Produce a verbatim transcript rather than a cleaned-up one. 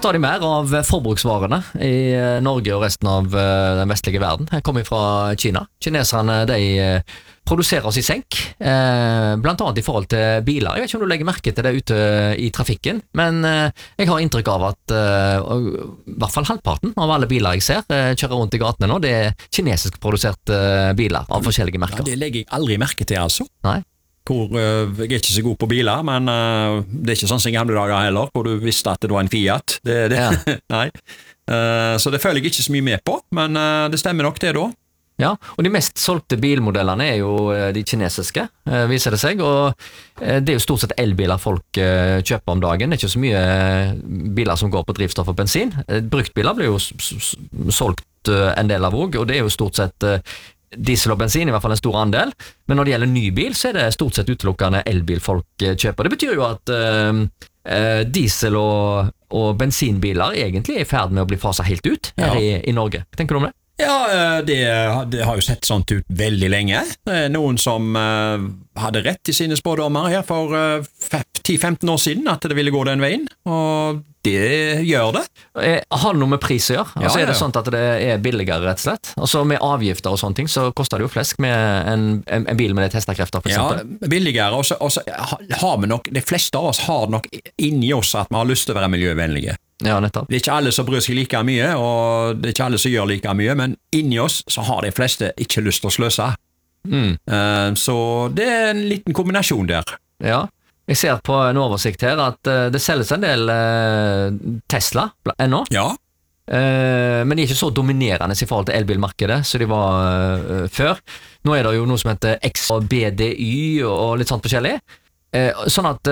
stadig mer av forbruksvarene i Norge og resten av den vestlige verden. Jeg kommer fra Kina. Kineserne, de produserer oss i senk, blant annet i forhold til biler. Jeg vet ikke om du legger merke til det ute i trafikken, men jeg har inntrykk av at i hvert fall halvparten av alle biler jeg ser kjører rundt i gatene nå, det er kinesisk produserte biler av forskjellige merker. Ja, det legger jeg aldri merke til, altså. Nei. Hvor, uh, jeg er ikke så god på biler, men uh, det er ikke sånn som i gamle dager heller, hvor du visste at det var en Fiat. Det, det, ja. Nei. Uh, så det føler jeg ikke så mye med på, men uh, det stemmer nok det da. Ja, og de mest solgte bilmodellene er jo de kinesiske, uh, viser det seg, og uh, det er jo stort sett elbiler folk uh, kjøper om dagen. Det er ikke så mye uh, biler som går på drivstoff og bensin. Uh, bruktbiler blir jo s- s- solgt uh, en del av òg, og det er jo stort sett uh, diesel og bensin, i hvert fall en stor andel, men når det gjelder ny bil, så er det stort sett utelukkende elbil folk kjøper. Det betyr jo at uh, uh, diesel og, og bensinbiler egentlig er i ferd med å bli faset helt ut her ja. i, i Norge. Hva tenker du om det? Ja, det, det har jo sett sånt ut veldig lenge. Noen som uh, hadde rett i sine spådommer her for uh, ti til femten år siden, at det ville gå den veien, og det gjør det. Har det noe med pris å gjøre? Altså ja, er det ja. sånn at det er billigere rett og slett? Altså med avgifter og sånne ting, så koster det jo flesk med en, en, en bil med det testakrefter for eksempel. Ja, billigere, og så, og så har vi nok, de fleste av oss har nok inni oss at vi har lyst til å være miljøvennlige. Ja, nettopp. Det er ikke alle som bryr seg like mye, og det er ikke alle som gjør like mye, men inni oss så har de fleste ikke lyst til å sløse. Mm. Uh, så det er en liten kombinasjon der. Ja, jeg ser på en oversikt her at uh, det selges en del uh, Tesla ennå. Ja. Uh, men de er ikke så dominerende i forhold til elbilmarkedet som de var uh, før. Nå er det jo noe som heter X og B D Y og litt sånt forskjellig. Uh, sånn at